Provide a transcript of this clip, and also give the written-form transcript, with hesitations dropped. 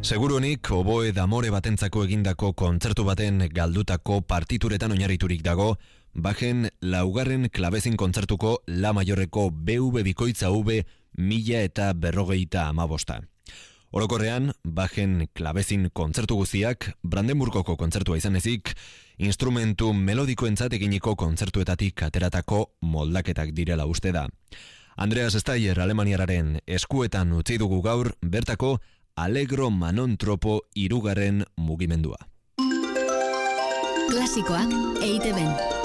Seguruenik, oboe d'amore batentzako egindako kontzertu baten galdutako partituretan oinarriturik dago, Bachen laugarren klabezin kontzertuko La Mayorreko BV bikoitza V 1045. Orokorrean, Bachen klabezin kontzertu guztiak, Brandenburgoko kontzertua izan ezik, instrumentu melodikoentzat eginiko kontzertuetatik ateratako moldaketak direla uste da. Andreas Steyer alemaniararen eskuetan utzi dugu gaur, bertako Allegro Manon Tropo 3. mugimendua. Klasikoak EITB-n.